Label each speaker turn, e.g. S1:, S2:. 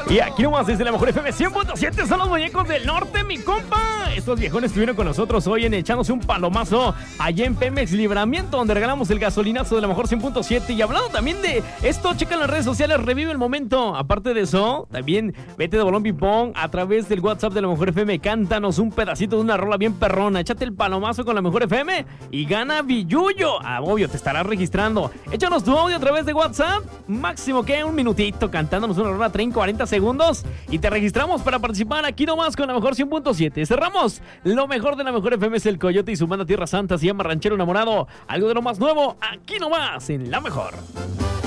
S1: Y aquí nomás desde la mejor FM 100.7 son los muñecos del norte, mi compa. Estos viejones estuvieron con nosotros hoy en echándose un palomazo allá en Pemex Libramiento, donde regalamos el gasolinazo de la mejor 100.7. Y hablando también de esto, checa en las redes sociales, revive el momento. Aparte de eso, también vete de bolón ping-pong a través del WhatsApp de la mejor FM. Cántanos un pedacito de una rola bien perrona. Échate el palomazo con la mejor FM y gana billullo. Ah, obvio, te estarás registrando. Échanos tu audio a través de WhatsApp. Máximo que un minutito cantándonos una rola, 30, 40 segundos. Y te registramos para participar aquí nomás con la mejor 100.7. Cerramos. Lo mejor de la mejor FM es el Coyote y su banda Tierra Santa. Se llama Ranchero Enamorado. Algo de lo más nuevo aquí nomás en la mejor.